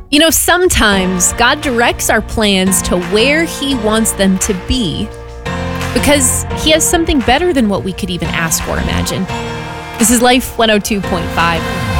Sometimes God directs our plans to where He wants them to be because He has something better than what we could even ask or imagine. This is Life 102.5.